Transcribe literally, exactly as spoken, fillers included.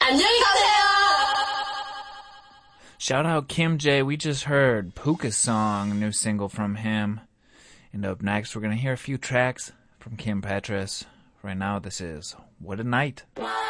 안녕히 가세요. Shout out Kim J. We just heard Puka's song, new single from him. And up next, we're going to hear a few tracks from Kim Petras. Right now, this is What a Night.